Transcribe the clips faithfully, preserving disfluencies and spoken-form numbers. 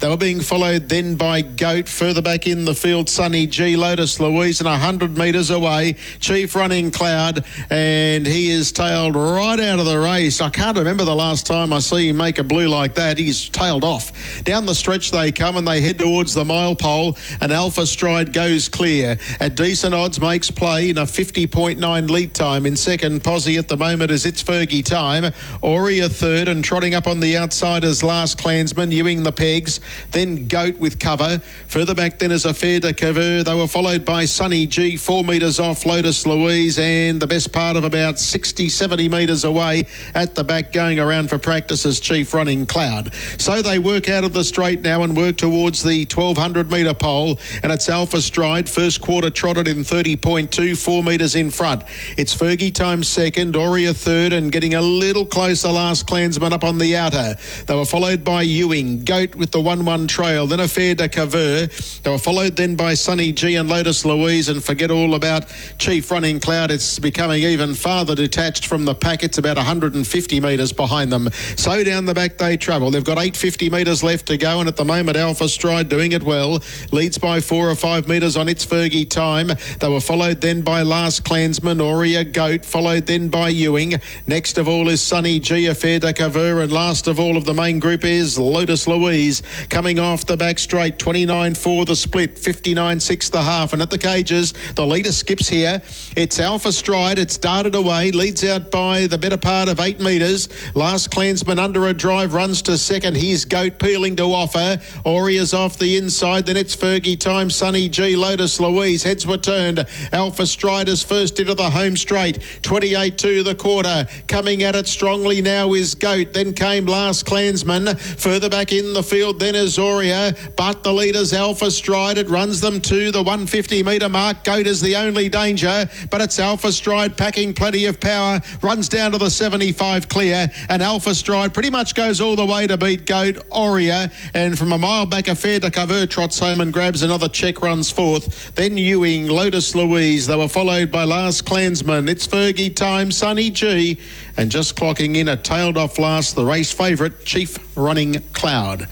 They were being followed then by Goat. Further back in the field, Sunny G, Lotus Louise, and one hundred metres away, Chief Running Cloud, and he is tailed right out of the race. I can't remember the last time I see him make a blue like that. He's tailed off. Down the stretch they come and they head towards the mile pole, and Alpha Stride goes clear. At decent odds, makes play in a fifty point nine lead time. In second, Posse at the moment is It's Fergie Time. Aurea third, and trotting up on the outside is Last Clansman, Ewing the pegs. Then Goat with cover. Further back then is Affaire de Cover. They were followed by Sunny G, four metres off Lotus Louise, and the best part of about sixty, seventy metres away at the back going around for practice is Chief Running Cloud. So they work out of the straight now and work towards the twelve hundred metre pole, and it's Alpha Stride, first quarter trotted in thirty point two, four metres in front. It's Fergie Time second, Aurea third, and getting a little closer Last Clansman up on the outer. They were followed by Ewing, Goat with the one one trail, then Affaire de Cover. They were followed then by Sunny G and Lotus Louise, and forget all about Chief Running Cloud. It's becoming even farther detached from the pack. It's about one hundred fifty metres behind them. So down the back they travel. They've got eight hundred fifty metres left to go, and at the moment Alpha Stride doing it well. Leads by four or five metres on It's Fergie Time. They were followed then by Last Clansman, Aurea, Goat, followed then by Ewing. Next of all is Sunny G, Affaire de Cover, and last of all of the main group is Lotus Louise. Coming off the back straight, twenty-nine four the split, fifty-nine six the half, and at the cages the leader skips here. It's Alpha Stride. It's darted away, leads out by the better part of eight metres. Last Clansman under a drive runs to second. Here's Goat peeling to offer. Aurea's off the inside, then It's Fergie Time, Sunny G, Lotus Louise. Heads were turned. Alpha Stride is first into the home straight, twenty-eight two the quarter. Coming at it strongly now is Goat. Then came Last Clansman. Further back in the field then is Aurea, but the leader's Alpha Stride. It runs them to the one hundred fifty metre mark. Goat is the only danger, but it's Alpha Stride packing plenty of power. Runs down to the seventy-five clear, and Alpha Stride pretty much goes all the way to beat Goat, Aurea, and from a mile back Affaire de Cover trots home and grabs another check, runs fourth. Then Ewing, Lotus Louise. They were followed by Last Clansman, It's Fergie Time, Sunny G, and just clocking in a tailed off last, the race favourite, Chief Running Cloud.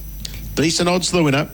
Decent odds the winner.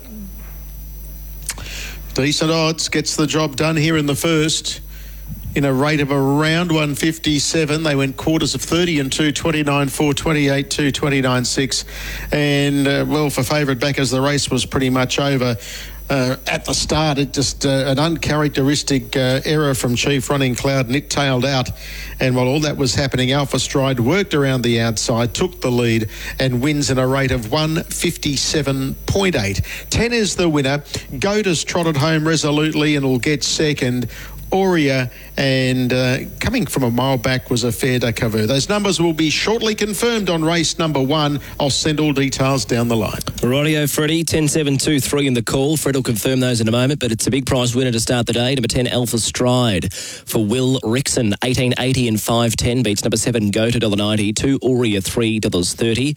Decent odds gets the job done here in the first in a rate of around one fifty-seven. They went quarters of thirty and two, twenty-nine four, twenty-eight two, twenty-nine six. And, uh, well, for favourite backers, the race was pretty much over. Uh, at the start, it just uh, an uncharacteristic uh, error from Chief Running Cloud, and it tailed out. And while all that was happening, Alpha Stride worked around the outside, took the lead, and wins at a rate of one fifty-seven point eight. ten is the winner. Goat has trotted home resolutely and will get second. Aurea, and uh, coming from a mile back was Affaire de Cover. Those numbers will be shortly confirmed on race number one. I'll send all details down the line. Rightio, Freddie, ten seven two three in the call. Fred will confirm those in a moment, but it's a big prize winner to start the day. Number ten, Alpha Stride for Will Rickson, eighteen eighty and five ten, beats number seven, Go to one dollar ninety, two, Aurea, three dollars thirty,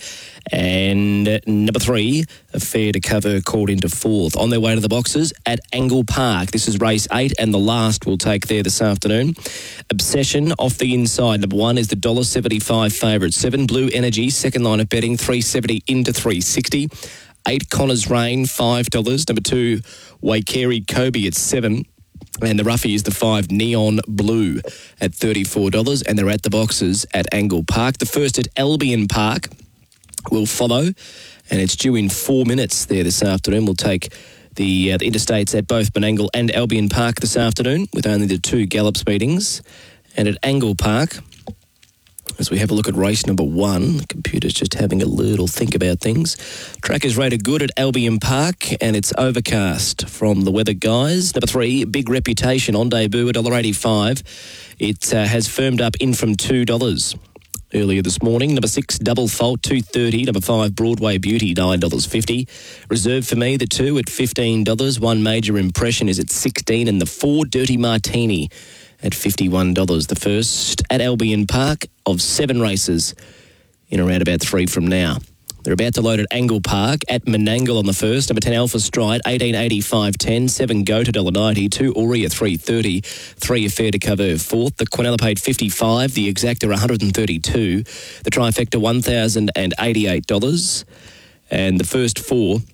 and number three, Affaire de Cover, called into fourth. On their way to the boxes at Angle Park. This is race eight, and the last will take there this afternoon. Obsession off the inside. Number one is the one dollar seventy-five favourite. Seven, Blue Energy, second line of betting, three seventy into three sixty. Eight, Connor's Rain, five dollars. Number two, Waikeri Kobe at seven. And the roughie is the five, Neon Blue at thirty-four dollars. And they're at the boxes at Angle Park. The first at Albion Park will follow, and it's due in four minutes there this afternoon. We'll take the, uh, the interstates at both Menangle and Albion Park this afternoon, with only the two Gallops meetings. And at Angle Park, as we have a look at race number one, the computer's just having a little think about things. Track is rated good at Albion Park, and it's overcast from the weather guys. Number three, Big Reputation on debut at one dollar eighty-five. It uh, has firmed up in from two dollars. Earlier this morning. Number six, Double Fault, two dollars thirty. Number five, Broadway Beauty, nine dollars fifty. Reserved for Me, the two at fifteen dollars. One Major Impression is at sixteen dollars. And the four, Dirty Martini, at fifty-one dollars. The first at Albion Park of seven races in around about three from now. They're about to load at Angle Park at Menangle on the first. Number ten, Alpha Stride, eighteen eighty, five ten. seven, Go to one dollar ninety. two, Aurea, three thirty. three, Affaire de Cover, fourth. The Quinella paid fifty-five. The Exacta, one hundred thirty-two. The Trifecta, one thousand eighty-eight dollars. And the first four